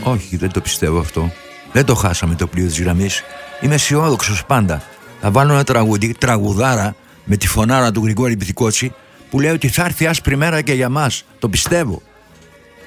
Όχι, δεν το πιστεύω αυτό. Δεν το χάσαμε το πλοίο της γραμμής. Είμαι αισιόδοξος πάντα. Θα βάλω ένα τραγουδάρα με τη φωνάρα του Γρηγόρη Πυθικότσι που λέει ότι θα έρθει άσπρη μέρα και για μας. Το πιστεύω.